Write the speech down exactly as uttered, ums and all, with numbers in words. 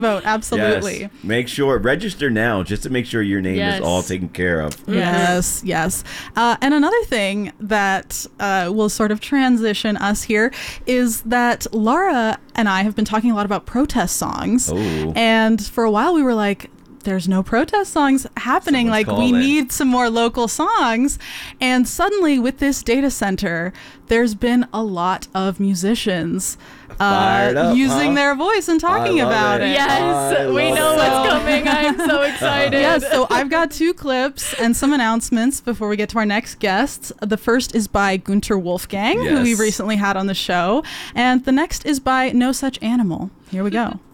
vote. Absolutely. Yes. Make sure, register now just to make sure your name Yes. is all taken care of. Yes, yes. Uh, and another thing that uh, will sort of transition us here is that Laura and I have been talking a lot about protest songs. Oh. And for a while we were like, there's no protest songs happening. Someone's like, we calling. need some more local songs. And suddenly, with this data center, there's been a lot of musicians Fired uh, up, using huh? their voice and talking I love about it. it. Yes, I we love know it. what's coming. I'm so excited. Yes, so I've got two clips and some announcements before we get to our next guests. The first is by Gunter Wolfgang, who Yes. we recently had on the show. And the next is by No Such Animal. Here we go.